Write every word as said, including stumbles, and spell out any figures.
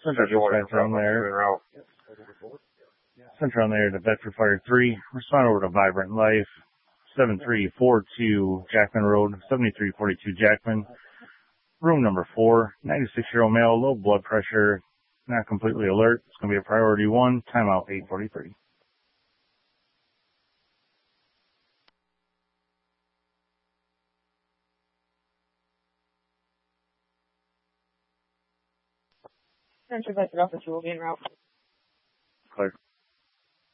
Central dispatcher on there. Central on there to Bedford Fire three. Respond over to Vibrant Life. seven three four two Jackman Road, seventy-three forty-two Jackman. Room number four, ninety-six-year-old male, low blood pressure, not completely alert. It's going to be a priority one, timeout eight forty-three. Central Bedford officer will be en route. Clear.